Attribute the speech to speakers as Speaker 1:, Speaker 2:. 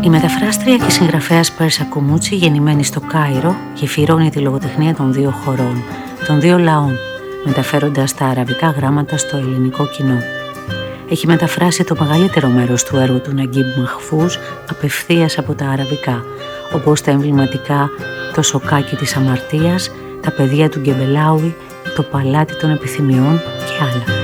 Speaker 1: Η μεταφράστρια και συγγραφέας Πέρσα Κουμούτσι, γεννημένη στο Κάιρο, γεφυρώνει τη λογοτεχνία των δύο χωρών, των δύο λαών, μεταφέροντας τα αραβικά γράμματα στο ελληνικό κοινό. Έχει μεταφράσει το μεγαλύτερο μέρος του έργου του Ναγκίμπ Μαχφούζ απευθείας από τα αραβικά, όπως τα εμβληματικά «Το σοκάκι της αμαρτίας», «Τα παιδιά του Γκεμπελάουι», «Το παλάτι των επιθυμιών» και άλλα.